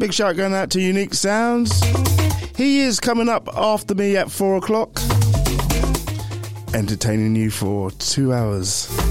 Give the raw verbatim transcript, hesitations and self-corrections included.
Big shout going out to Unique Sounds. He is coming up after me at four o'clock, entertaining you for two hours.